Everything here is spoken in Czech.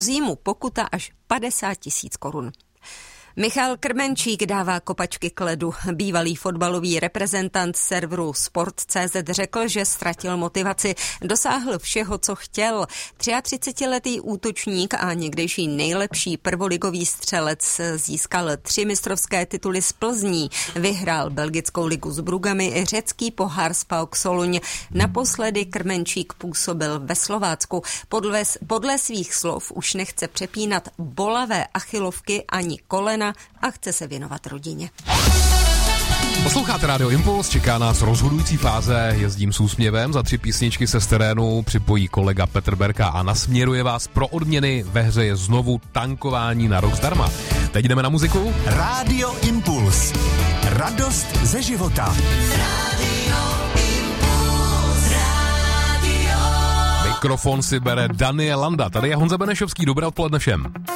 Zimu pokuta až 50 000 korun. Michal Krmenčík dává kopačky k ledu. Bývalý fotbalový reprezentant serveru Sport.cz řekl, že ztratil motivaci. Dosáhl všeho, co chtěl. 33letý útočník a někdejší nejlepší prvoligový střelec získal 3 mistrovské tituly z Plzní. Vyhrál belgickou ligu s Brugami i řecký pohár s PAOK Soluň. Naposledy Krmenčík působil ve Slovácku. Podle svých slov už nechce přepínat bolavé achilovky ani kolena a chce se věnovat rodině. Posloucháte Radio Impuls, čeká nás rozhodující fáze, jezdím s úsměvem, za 3 písničky se z terénu připojí kolega Petr Berka a nasměruje vás pro odměny. Ve hře je znovu tankování na rok zdarma. Teď jdeme na muziku. Radio Impuls. Radost ze života. Mikrofon si bere Daniel Landa. Tady je Honza Benešovský. Dobré odpoledne všem.